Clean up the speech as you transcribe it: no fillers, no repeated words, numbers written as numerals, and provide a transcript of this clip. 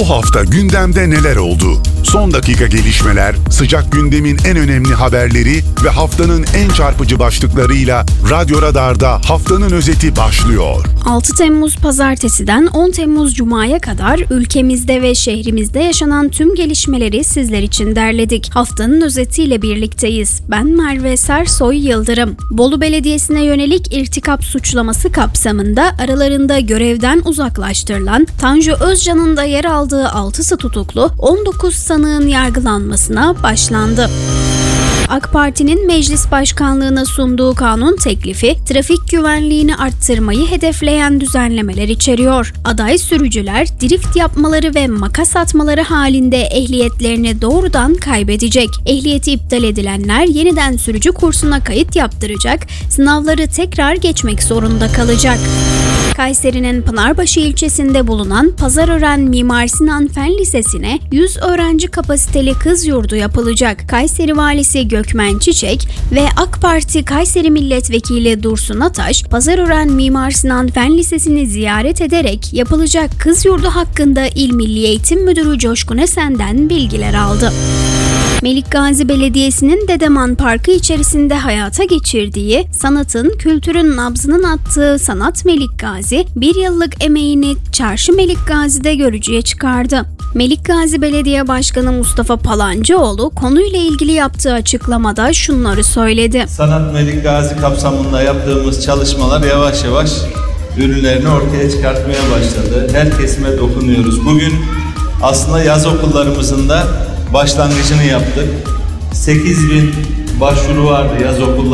Bu hafta gündemde neler oldu? Son dakika gelişmeler, sıcak gündemin en önemli haberleri ve haftanın en çarpıcı başlıklarıyla Radyo Radar'da haftanın özeti başlıyor. 6 Temmuz Pazartesi'den 10 Temmuz Cuma'ya kadar ülkemizde ve şehrimizde yaşanan tüm gelişmeleri sizler için derledik. Haftanın özetiyle birlikteyiz. Ben Merve Sersoy Yıldırım. Bolu Belediyesi'ne yönelik irtikap suçlaması kapsamında aralarında görevden uzaklaştırılan Tanju Özcan'ın da yer aldığı 6'sı tutuklu 19 sanığın yargılanmasına başlandı. AK Parti'nin meclis başkanlığına sunduğu kanun teklifi, trafik güvenliğini arttırmayı hedefleyen düzenlemeler içeriyor. Aday sürücüler, drift yapmaları ve makas atmaları halinde ehliyetlerini doğrudan kaybedecek. Ehliyeti iptal edilenler yeniden sürücü kursuna kayıt yaptıracak, sınavları tekrar geçmek zorunda kalacak. Kayseri'nin Pınarbaşı ilçesinde bulunan Pazarören Mimar Sinan Fen Lisesi'ne 100 öğrenci kapasiteli kız yurdu yapılacak. Kayseri Valisi Gökmen Çiçek ve AK Parti Kayseri Milletvekili Dursun Ataş, Pazarören Mimar Sinan Fen Lisesi'ni ziyaret ederek yapılacak kız yurdu hakkında İl Milli Eğitim Müdürü Coşkun Esen'den bilgiler aldı. Melikgazi Belediyesi'nin Dedeman Parkı içerisinde hayata geçirdiği, sanatın, kültürün nabzının attığı Sanat Melikgazi, bir yıllık emeğini Çarşı Melikgazi'de görücüye çıkardı. Melikgazi Belediye Başkanı Mustafa Palancıoğlu konuyla ilgili yaptığı açıklamada şunları söyledi. Sanat Melikgazi kapsamında yaptığımız çalışmalar yavaş yavaş ürünlerini ortaya çıkartmaya başladı. Her kesime dokunuyoruz. Bugün aslında yaz okullarımızın da başlangıcını yaptık. 8.000 başvuru vardı yaz okulları.